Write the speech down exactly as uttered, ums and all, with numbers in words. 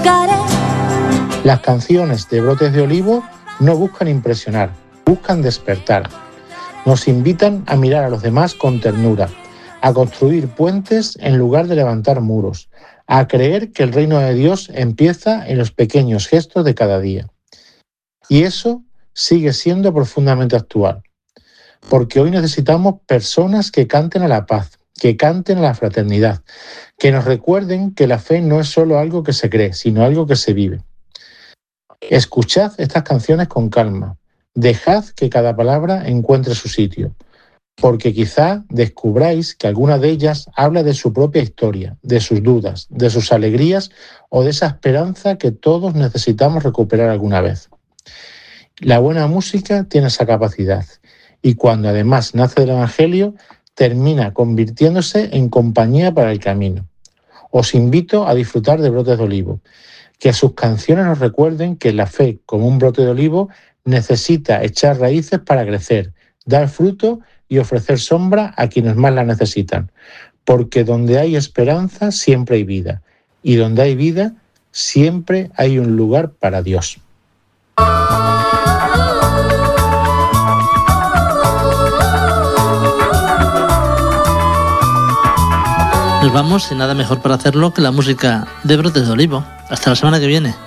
buscaré. Las canciones de Brotes de Olivo no buscan impresionar, buscan despertar. Nos invitan a mirar a los demás con ternura, a construir puentes en lugar de levantar muros, a creer que el reino de Dios empieza en los pequeños gestos de cada día. Y eso sigue siendo profundamente actual, porque hoy necesitamos personas que canten a la paz, que canten a la fraternidad, que nos recuerden que la fe no es solo algo que se cree, sino algo que se vive. Escuchad estas canciones con calma, dejad que cada palabra encuentre su sitio, porque quizá descubráis que alguna de ellas habla de su propia historia, de sus dudas, de sus alegrías o de esa esperanza que todos necesitamos recuperar alguna vez. La buena música tiene esa capacidad y cuando además nace del Evangelio, termina convirtiéndose en compañía para el camino. Os invito a disfrutar de Brotes de Olivo, que sus canciones nos recuerden que la fe, como un brote de olivo, necesita echar raíces para crecer, dar fruto y ofrecer sombra a quienes más la necesitan. Porque donde hay esperanza, siempre hay vida. Y donde hay vida, siempre hay un lugar para Dios. Nos vamos, y nada mejor para hacerlo que la música de Brotes de Olivo. Hasta la semana que viene.